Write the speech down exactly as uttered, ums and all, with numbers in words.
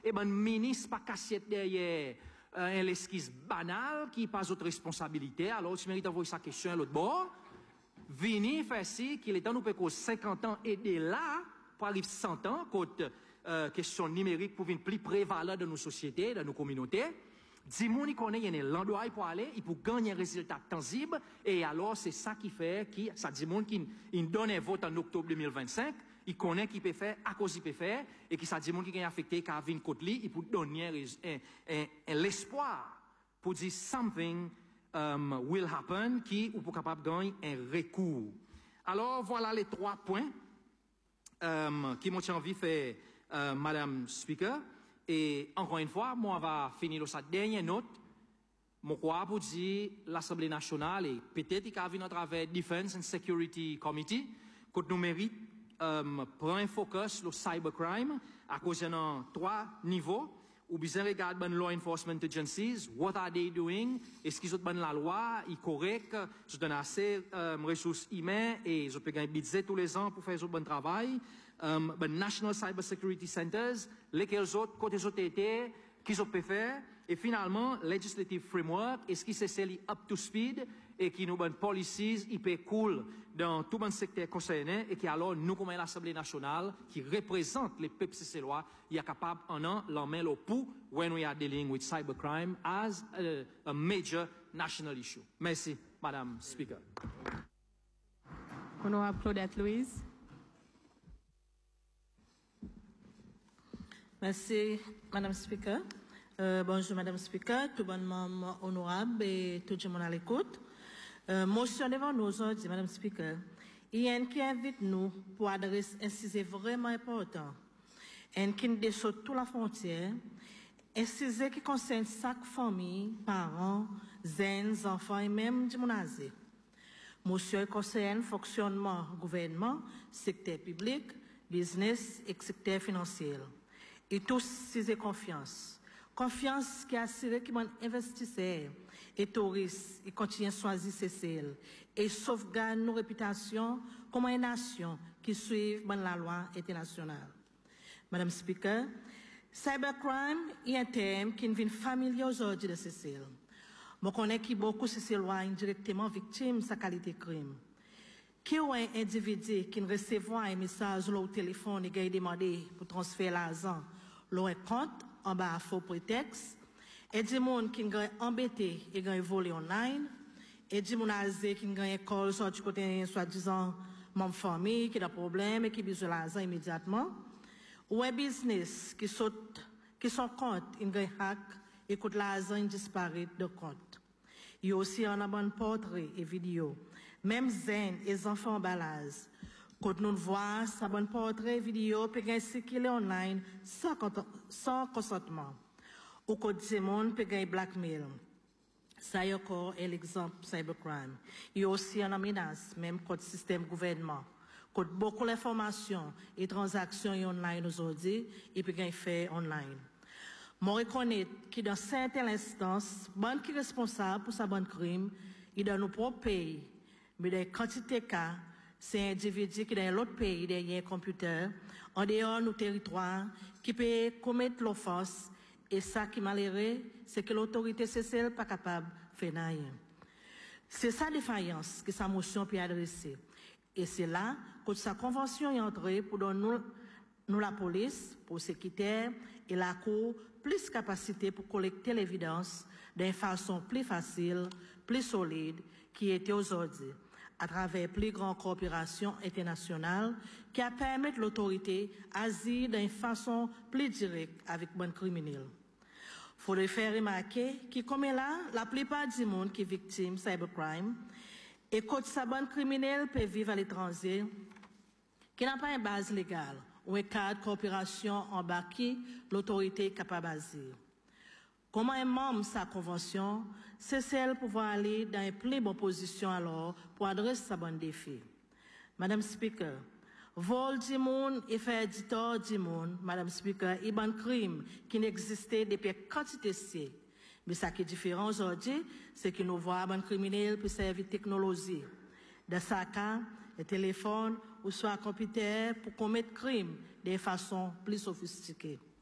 et ben, ministre pas cassette derrière, euh, l'esquisse banale, qui pas d'autre responsabilité, alors tu mérites d'envoyer sa question à l'autre bord, vini, faire si, qu'il est temps, nous peut cinquante ans, aider là, pour arriver cent ans, côté, euh, question numérique pour venir plus prévalent de nos sociétés, de nos communautés. Dis moun, il connaît, il y a l'endroit pour aller, il peut gagner un résultat tangible, et alors c'est ça qui fait, qui, ça dit moun qui, il donne un vote en octobre deux mille vingt-cinq, il connaît qui peut faire, à cause il peut faire, et qui ça dit moun qui est affecté, qui a vu une côte li, il peut donner un, un, un, un, l'espoir pour dire something um, will happen, qui, ou pour capable de gagner un recours. Alors voilà les trois points, um, qui m'ont envie de faire, uh, Madame Speaker. Et encore une fois, moi, on va finir sa dernière note. Mon crois pour dire l'Assemblée nationale et peut-être qu'il a vu à travers Defense and Security Committee, qu'on nous mérite, euh, prendre un focus sur le cybercrime à cause de trois niveaux. Ou bien regarde ben law enforcement agencies, what are they doing? Est-ce qu'ils ont ben la loi, ils correct, ils ont assez euh, ressources humaines et ils ont gagner budget tous les ans pour faire un bon travail. Um, ben National Cyber Security Centers, lesquels autres côté autres étaient, qu'ils ont pu faire. Et finalement, legislative framework, est-ce qu'ils c'est up to speed et qui nous ben policies hyper cool dans tout bon secteur concerné et qui alors nous comme l'Assemblée nationale qui représente les peuples célois, il est capable en un l'en mettre au pouls when we are dealing with cybercrime as a, a major national issue. Merci, Madame Speaker. Honorable Claudette Louise. Merci, Madame Speaker. Euh, bonjour, Madame Speaker, tout bon membre honorable et tout le monde à l'écoute. Euh, motion devant nous aujourd'hui, Madame Speaker. Il y a un qui invite nous pour adresser un sujet vraiment important. Un qui nous déchire toute la frontière. Un sujet qui concerne chaque famille, parents, jeunes, enfants et même du monde âgé. Motion concerne fonctionnement gouvernement, secteur public, business et secteur financier. Et tous ces confiance. Confiance qui assure que mon investisseur et touristes, ils continuent à choisir ces celles et sauvegarde nos réputations comme une nation qui suit la loi internationale. Madame Speaker, cybercrime est un thème qui vient familier aujourd'hui de ces celles. Je connais qui beaucoup de ces lois indirectement victimes de sa qualité de crime. Qui est un individu qui reçoit un message au téléphone et qui a demandé pour transférer l'argent, leur compte en bas à faux prétexte, et des gens qui ont embêté et qui ont volé online, et des gens qui ont école soit du côté soi-disant mon famille qui a des problèmes et qui ont besoin l'argent immédiatement, ou un business qui saute, qui sont compte, ils ont hack et que l'argent disparaît de compte. Il y a aussi un bon portrait et vidéo. Même zen et enfants en balaz. Quand nous voyons sa bonne portrait et vidéo, peut être circuler online sans, sans consentement. Ou quand des gens peut être blackmail. Ça y est encore l'exemple cybercrime. Il y a aussi une menace, même contre le système gouvernement. Quand beaucoup d'informations et transactions online aujourd'hui, il peut être fait online. Je reconnais que dans certaines instances, banque qui est responsable pour sa bonne crime, il dans nos propres pays, mais dans quantité de cas, c'est un individu qui dans l'autre pays, derrière un computer, en dehors de nos territoires, qui peut commettre l'offense, et ça qui est malheureux, c'est que l'autorité c'est celle pas capable de faire rien. C'est sa défaillance que sa motion peut adresser. Et c'est là que sa convention est entrée pour donner nous, la police, pour sécurité et la Cour, plus capacité pour collecter l'évidence d'une façon plus facile, plus solide, qui était aujourd'hui, à travers plus grande coopération internationale, qui a permis à l'autorité d'agir d'une façon plus directe avec les criminels. Faut le faire remarquer que, comme là, la plupart du monde qui est victime de cybercrime, et quand sa bonne criminelle peut vivre à l'étranger, qui n'a pas une base légale, ou un cadre de coopération embarqué, l'autorité est capable d'agir. Comment un membre de sa convention, c'est celle de pouvoir aller dans une plus bonne position alors pour adresser sa bonne défi. Madame Speaker, vol du monde et faire du tort du monde, Madame Speaker, est un crime qui n'existait depuis quantité de siècles. Mais ce qui est différent aujourd'hui, c'est que nous voyons un criminel pour servir de technologie. Dans ce cas, le téléphone ou soit un computer pour commettre crime de façon plus sophistiquée.